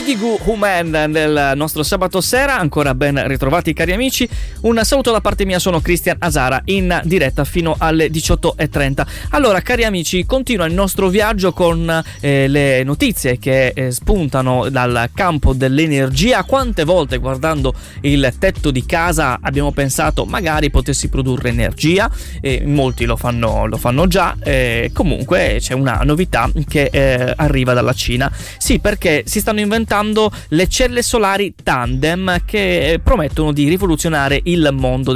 Peggy Gou Human nel nostro sabato sera. Ancora ben ritrovati cari amici, un saluto da parte mia, sono Cristian Azara in diretta fino alle 18:30. Allora cari amici, continua il nostro viaggio con le notizie che spuntano dal campo dell'energia. Quante volte guardando il tetto di casa abbiamo pensato magari potessi produrre energia, molti lo fanno già. Comunque c'è una novità che arriva dalla Cina. Sì, perché si stanno inventando le celle solari tandem che promettono di rivoluzionare il mondo